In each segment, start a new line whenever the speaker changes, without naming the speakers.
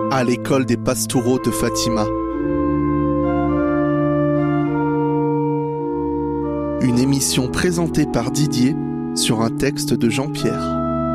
à l'école des Pastoureaux de Fatima. Une émission présentée par Didier sur un texte de Jean-Pierre.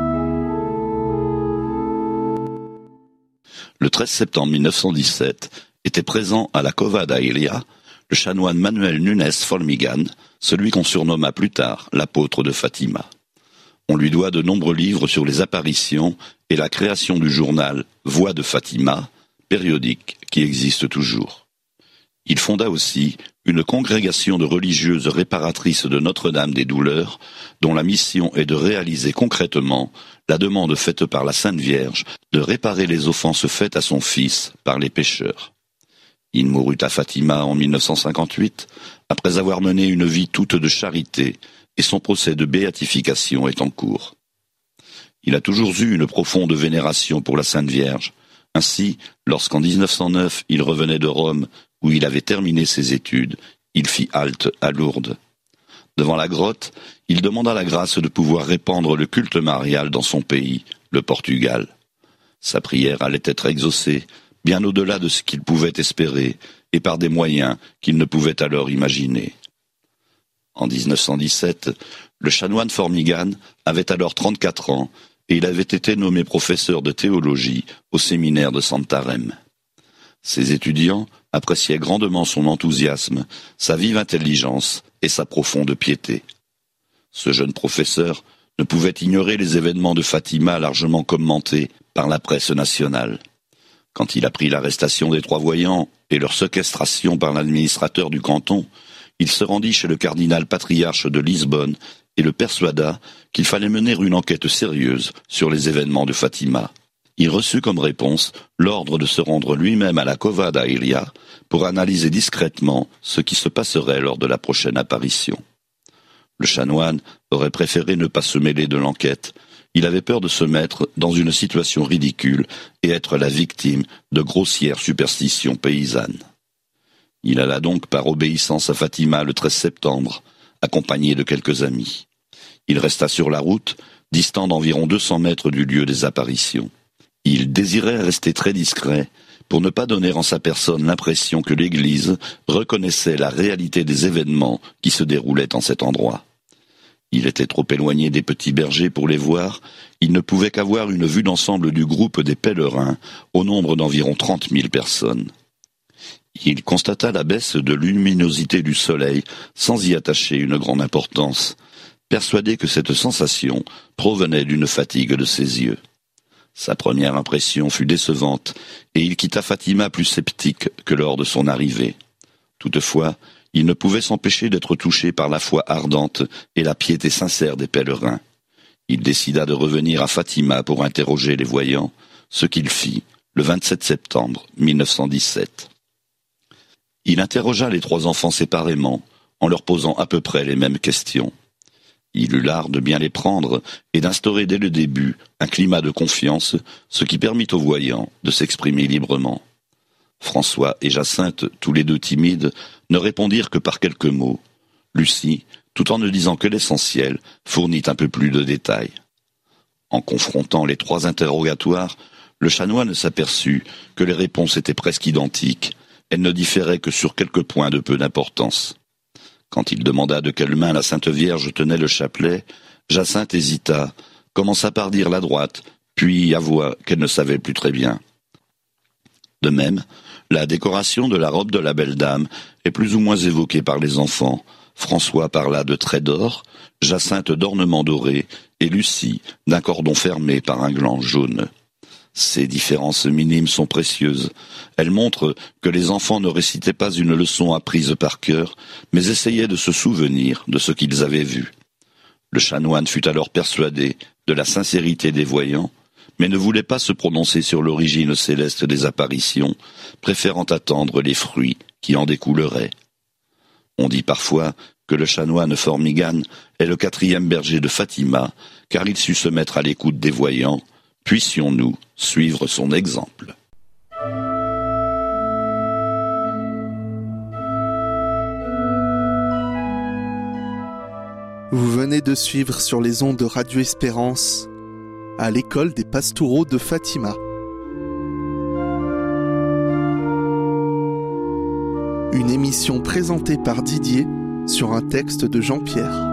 Le 13 septembre 1917 était présent à la Cova da Iria le chanoine Manuel Nunes Formigan, celui qu'on surnomma plus tard l'apôtre de Fatima. On lui doit de nombreux livres sur les apparitions et la création du journal Voix de Fatima, périodique qui existe toujours. Il fonda aussi une congrégation de religieuses réparatrices de Notre-Dame des Douleurs, dont la mission est de réaliser concrètement la demande faite par la Sainte Vierge de réparer les offenses faites à son fils par les pécheurs. Il mourut à Fatima en 1958, après avoir mené une vie toute de charité, et son procès de béatification est en cours. Il a toujours eu une profonde vénération pour la Sainte Vierge. Ainsi, lorsqu'en 1909 il revenait de Rome, où il avait terminé ses études, il fit halte à Lourdes. Devant la grotte, il demanda la grâce de pouvoir répandre le culte marial dans son pays, le Portugal. Sa prière allait être exaucée, bien au-delà de ce qu'il pouvait espérer, et par des moyens qu'il ne pouvait alors imaginer. En 1917, le chanoine Formigan avait alors 34 ans, et il avait été nommé professeur de théologie au séminaire de Santarém. Ses étudiants appréciaient grandement son enthousiasme, sa vive intelligence et sa profonde piété. Ce jeune professeur ne pouvait ignorer les événements de Fatima largement commentés par la presse nationale. Quand il apprit l'arrestation des 3 voyants et leur séquestration par l'administrateur du canton, il se rendit chez le cardinal patriarche de Lisbonne et le persuada qu'il fallait mener une enquête sérieuse sur les événements de Fatima. Il reçut comme réponse l'ordre de se rendre lui-même à la Cova da Iria pour analyser discrètement ce qui se passerait lors de la prochaine apparition. Le chanoine aurait préféré ne pas se mêler de l'enquête. Il avait peur de se mettre dans une situation ridicule et être la victime de grossières superstitions paysannes. Il alla donc par obéissance à Fatima le 13 septembre, accompagné de quelques amis. Il resta sur la route, distant d'environ 200 mètres du lieu des apparitions. Il désirait rester très discret pour ne pas donner en sa personne l'impression que l'Église reconnaissait la réalité des événements qui se déroulaient en cet endroit. Il était trop éloigné des petits bergers pour les voir, il ne pouvait qu'avoir une vue d'ensemble du groupe des pèlerins, au nombre d'environ 30 000 personnes. Il constata la baisse de luminosité du soleil sans y attacher une grande importance, persuadé que cette sensation provenait d'une fatigue de ses yeux. Sa première impression fut décevante, et il quitta Fatima plus sceptique que lors de son arrivée. Toutefois, il ne pouvait s'empêcher d'être touché par la foi ardente et la piété sincère des pèlerins. Il décida de revenir à Fatima pour interroger les voyants, ce qu'il fit le 27 septembre 1917. Il interrogea les 3 enfants séparément, en leur posant à peu près les mêmes questions. Il eut l'art de bien les prendre et d'instaurer dès le début un climat de confiance, ce qui permit aux voyants de s'exprimer librement. François et Jacinthe, tous les deux timides, ne répondirent que par quelques mots. Lucie, tout en ne disant que l'essentiel, fournit un peu plus de détails. En confrontant les 3 interrogatoires, le chanoine s'aperçut que les réponses étaient presque identiques. Elles ne différaient que sur quelques points de peu d'importance. Quand il demanda de quelle main la Sainte Vierge tenait le chapelet, Jacinthe hésita, commença par dire la droite, puis avoua qu'elle ne savait plus très bien. De même, la décoration de la robe de la belle dame est plus ou moins évoquée par les enfants. François parla de traits d'or, Jacinthe d'ornements dorés et Lucie d'un cordon fermé par un gland jaune. Ces différences minimes sont précieuses. Elles montrent que les enfants ne récitaient pas une leçon apprise par cœur, mais essayaient de se souvenir de ce qu'ils avaient vu. Le chanoine fut alors persuadé de la sincérité des voyants, mais ne voulait pas se prononcer sur l'origine céleste des apparitions, préférant attendre les fruits qui en découleraient. On dit parfois que le chanoine Formigan est le 4e berger de Fatima, car il sut se mettre à l'écoute des voyants. Puissions-nous suivre son exemple.
Vous venez de suivre sur les ondes de Radio Espérance à l'école des Pastoureaux de Fatima. Une émission présentée par Didier sur un texte de Jean-Pierre.